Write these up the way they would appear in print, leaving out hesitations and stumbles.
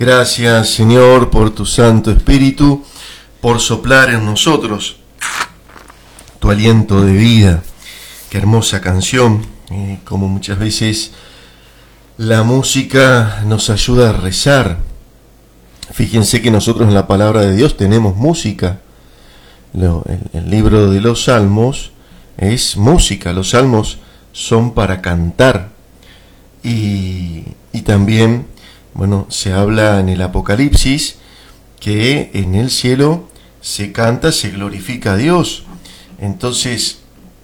Gracias, Señor, por tu Santo Espíritu, por soplar en nosotros tu aliento de vida. Qué hermosa canción, como muchas veces la música nos ayuda a rezar. Fíjense que nosotros en la palabra de Dios tenemos música. El libro de los Salmos es música, los salmos son para cantar. Y también, bueno, se habla en el Apocalipsis que en el cielo se canta, se glorifica a Dios. Entonces,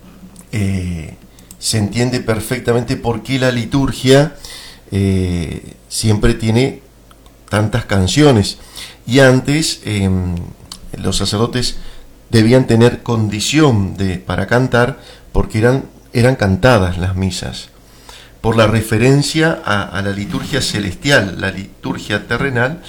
se entiende perfectamente por qué la liturgia siempre tiene tantas canciones. Y antes, los sacerdotes debían tener condición para cantar porque eran cantadas las misas, por la referencia a la liturgia celestial. La liturgia terrenal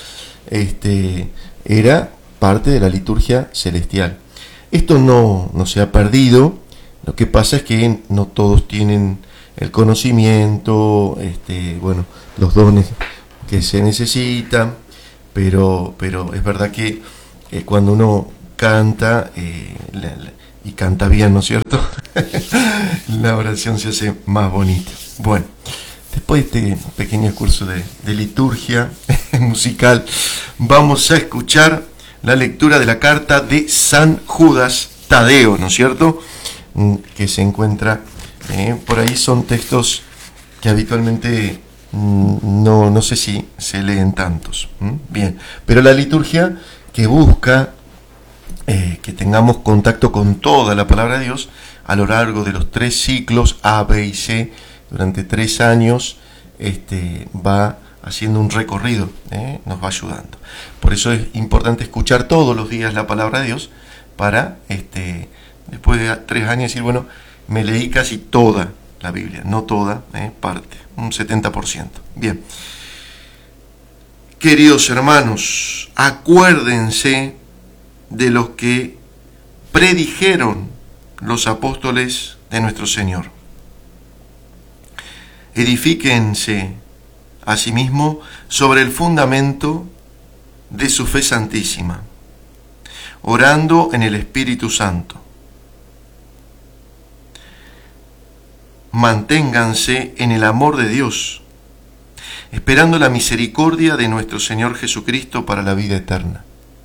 era parte de la liturgia celestial. Esto no se ha perdido. Lo que pasa es que no todos tienen el conocimiento, los dones que se necesitan, pero es verdad que cuando uno canta, y canta bien, ¿no es cierto? La oración se hace más bonita. Bueno, después de este pequeño curso de liturgia musical, vamos a escuchar la lectura de la carta de San Judas Tadeo, ¿no es cierto? Que se encuentra por ahí. Son textos que habitualmente no sé si se leen tantos. Bien, pero la liturgia que busca que tengamos contacto con toda la palabra de Dios a lo largo de los 3 ciclos A, B y C, durante 3 años, va haciendo un recorrido, nos va ayudando. Por eso es importante escuchar todos los días la palabra de Dios para, después de 3 años, decir, bueno, me leí casi toda la Biblia, no toda, parte, un 70%. Bien. Queridos hermanos, acuérdense de los que predijeron los apóstoles de nuestro Señor. Edifíquense asimismo sobre el fundamento de su fe santísima, orando en el Espíritu Santo. Manténganse en el amor de Dios, esperando la misericordia de nuestro Señor Jesucristo para la vida eterna.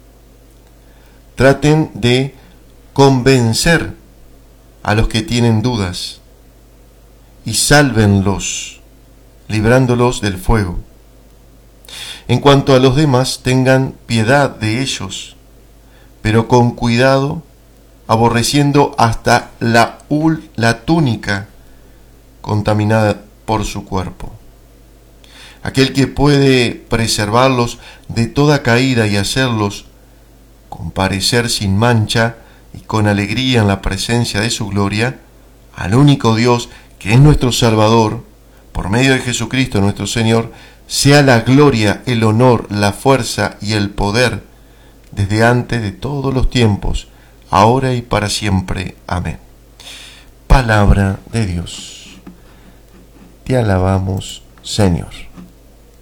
Traten de convencer a los que tienen dudas y sálvenlos, librándolos del fuego. En cuanto a los demás, tengan piedad de ellos, pero con cuidado, aborreciendo hasta la túnica contaminada por su cuerpo. Aquel que puede preservarlos de toda caída y hacerlos comparecer sin mancha y con alegría en la presencia de su gloria, al único Dios que es nuestro Salvador, por medio de Jesucristo nuestro Señor, sea la gloria, el honor, la fuerza y el poder, desde antes de todos los tiempos, ahora y para siempre. Amén. Palabra de Dios. Te alabamos, Señor.